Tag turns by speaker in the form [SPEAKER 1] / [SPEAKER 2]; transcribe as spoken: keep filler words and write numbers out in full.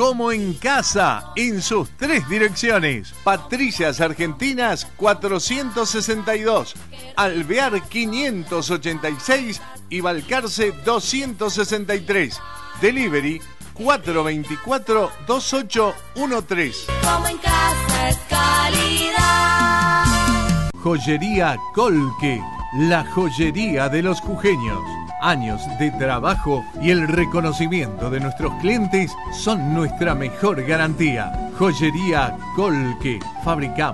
[SPEAKER 1] como en casa, en sus tres direcciones. Patricias Argentinas cuatrocientos sesenta y dos, Alvear quinientos ochenta y seis y Balcarce doscientos sesenta y tres. Delivery cuatro dos cuatro, dos ocho uno tres.
[SPEAKER 2] Como en casa es calidad.
[SPEAKER 1] Joyería Colque, la joyería de los jujeños. Años de trabajo y el reconocimiento de nuestros clientes son nuestra mejor garantía. Joyería Colque, fabricamos